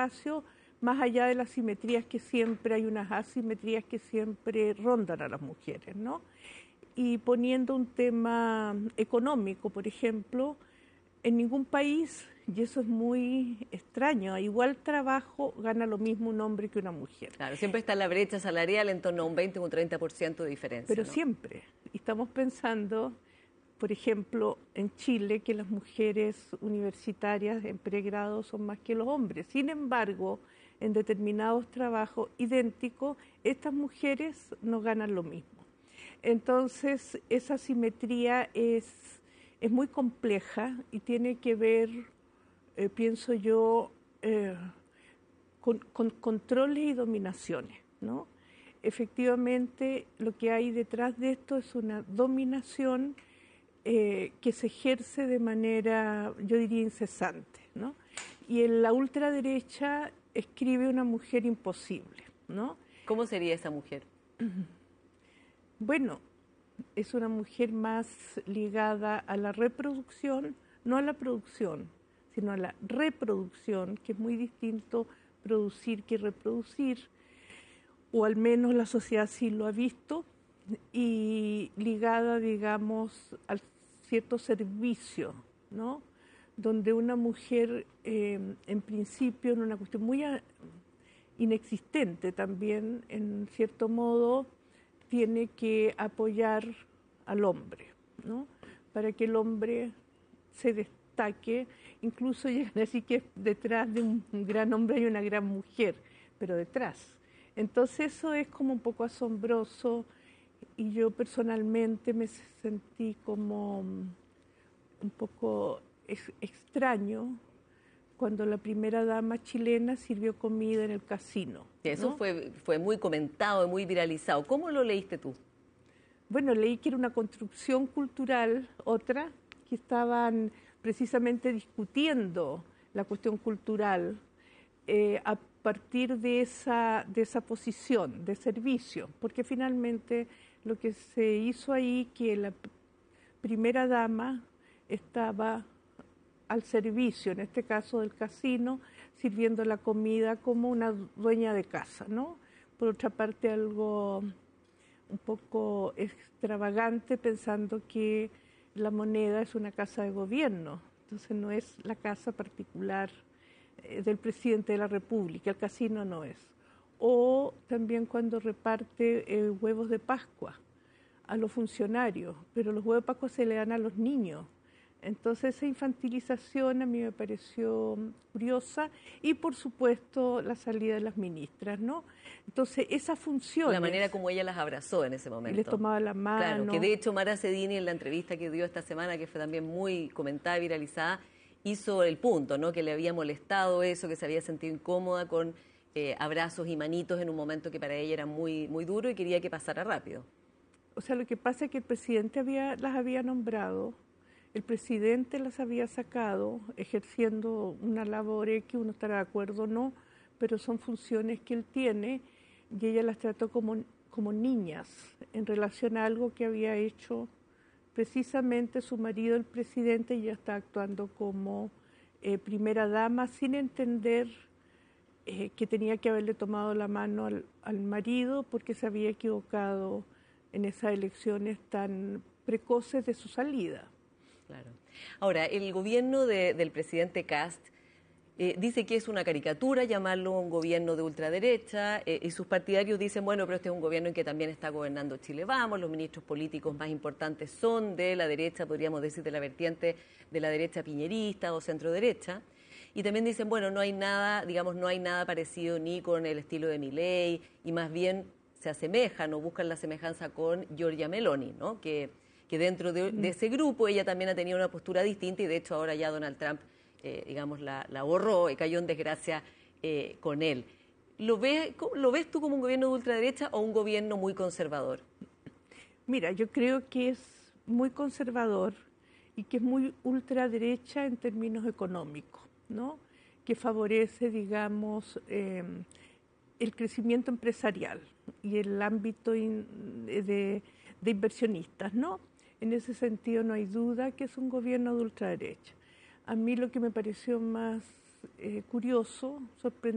espacio, más allá de las simetrías que siempre hay, unas asimetrías que siempre rondan a las mujeres, ¿no? Y poniendo un tema económico, por ejemplo, en ningún país, y eso es muy extraño, a igual trabajo gana lo mismo un hombre que una mujer. Claro, siempre está la brecha salarial en torno a un 20 o un 30% de diferencia, Pero ¿no? siempre. Estamos pensando, por ejemplo, en Chile, que las mujeres universitarias en pregrado son más que los hombres. Sin embargo, en determinados trabajos idénticos, estas mujeres no ganan lo mismo. Entonces, esa simetría es muy compleja y tiene que ver, pienso yo, con controles y dominaciones, ¿no? Efectivamente, lo que hay detrás de esto es una dominación que se ejerce de manera, yo diría, incesante, ¿no? Y en la ultraderecha escribe una mujer imposible, ¿no? ¿Cómo sería esa mujer? Bueno, es una mujer más ligada a la reproducción, no a la producción, sino a la reproducción, que es muy distinto producir que reproducir, o al menos la sociedad sí lo ha visto, y ligada, digamos, al cierto servicio, ¿no? Donde una mujer, en principio, en una cuestión muy inexistente también, en cierto modo, tiene que apoyar al hombre, ¿no? Para que el hombre se destaque, incluso llegan a decir que detrás de un gran hombre hay una gran mujer, pero detrás. Entonces eso es como un poco asombroso y yo personalmente me sentí como un poco extraño cuando la primera dama chilena sirvió comida en el casino, ¿no? Eso fue muy comentado y muy viralizado. ¿Cómo lo leíste tú? Bueno, leí que era una construcción cultural, otra, que estaban precisamente discutiendo la cuestión cultural a partir de esa posición de servicio, porque finalmente lo que se hizo ahí, que la primera dama estaba al servicio, en este caso del casino, sirviendo la comida como una dueña de casa, ¿no? Por otra parte, algo un poco extravagante, pensando que la moneda es una casa de gobierno, entonces no es la casa particular del presidente de la República, el casino no es. O también cuando reparte huevos de Pascua a los funcionarios, pero los huevos de Pascua se le dan a los niños. Entonces esa infantilización a mí me pareció curiosa y por supuesto la salida de las ministras, ¿no? Entonces esa función... La manera como ella las abrazó en ese momento. Les tomaba la mano. Claro, que de hecho Mara Cedini en la entrevista que dio esta semana, que fue también muy comentada y viralizada, hizo el punto, ¿no? Que le había molestado eso, que se había sentido incómoda con abrazos y manitos en un momento que para ella era muy, muy duro y quería que pasara rápido. O sea, lo que pasa es que el presidente las había nombrado, el presidente las había sacado ejerciendo una labor que uno estará de acuerdo o no, pero son funciones que él tiene y ella las trató como niñas en relación a algo que había hecho precisamente su marido, el presidente, y ella está actuando como primera dama sin entender que tenía que haberle tomado la mano al marido porque se había equivocado en esas elecciones tan precoces de su salida. Claro. Ahora, el gobierno del presidente Kast dice que es una caricatura llamarlo un gobierno de ultraderecha y sus partidarios dicen, bueno, pero este es un gobierno en que también está gobernando Chile Vamos, los ministros políticos más importantes son de la derecha, podríamos decir de la vertiente de la derecha piñerista o centro derecha. Y también dicen, bueno, no hay nada, digamos, no hay nada parecido ni con el estilo de Milei y más bien se asemejan o buscan la semejanza con Giorgia Meloni, ¿no? Que dentro de ese grupo ella también ha tenido una postura distinta y de hecho ahora ya Donald Trump, digamos, la borró y cayó en desgracia con él. ¿Lo ves tú como un gobierno de ultraderecha o un gobierno muy conservador? Mira, yo creo que es muy conservador y que es muy ultraderecha en términos económicos, ¿no? Que favorece, digamos, el crecimiento empresarial y el ámbito de inversionistas, ¿no? En ese sentido no hay duda que es un gobierno de ultraderecha. A mí lo que me pareció más curioso, sorprendente,